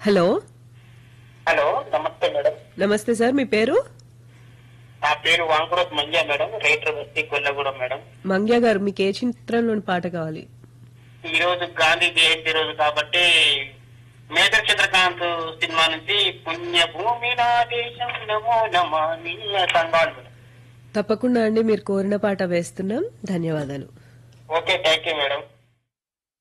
Hello. Hello, నమస్తే madam. నమస్తే sir, మీ పేరు? నా పేరు వాంకురోత్ మంజా మేడం, రైటర్ బస్తీ కొల్లగూడెం మేడం. మంగ్యా గారు, మీకు ఏ చిత్రంలోని పాట కావాలి? ఈ రోజు గాంధీ జయంతి రోజు కాబట్టి మేజర్ చంద్రకాంత్ సినిమా నుంచి పుణ్యభూమి నా దేశం నమో నమామి సంఘాలు మేడం. తప్పకుండా అండి, మీరు కోరిన పాట వేస్తున్నాం. ధన్యవాదాలు. Okay, thank you madam.